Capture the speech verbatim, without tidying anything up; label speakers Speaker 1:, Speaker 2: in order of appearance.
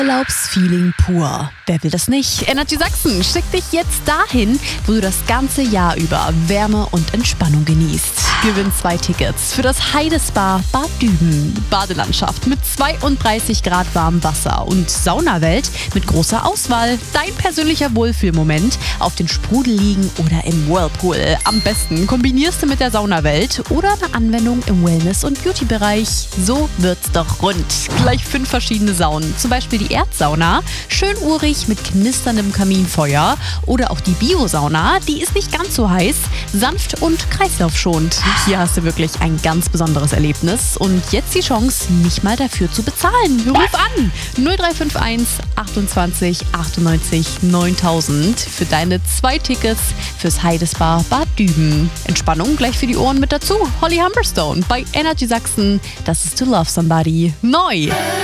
Speaker 1: Urlaubsfeeling pur. Wer will das nicht? Energy Sachsen schickt dich jetzt dahin, wo du das ganze Jahr über Wärme und Entspannung genießt. Gewinn zwei Tickets für das Heidespa Bad Düben. Badelandschaft mit zweiunddreißig Grad warmem Wasser und Saunawelt mit großer Auswahl. Dein persönlicher Wohlfühlmoment auf den Sprudel liegen oder im Whirlpool. Am besten kombinierst du mit der Saunawelt oder eine Anwendung im Wellness- und Beauty-Bereich. So wird's doch rund. Gleich fünf verschiedene Saunen. Zum Beispiel die Erdsauna, schön urig mit knisterndem Kaminfeuer, oder auch die Biosauna, die ist nicht ganz so heiß, sanft und kreislaufschonend. Hier hast du wirklich ein ganz besonderes Erlebnis und jetzt die Chance, nicht mal dafür zu bezahlen. Ruf an null drei fünf eins achtundzwanzig achtundneunzig neuntausend für deine zwei Tickets fürs Heidespa Bad Düben. Entspannung gleich für die Ohren mit dazu. Holly Humberstone bei Energy Sachsen. Das ist To Love Somebody. Neu.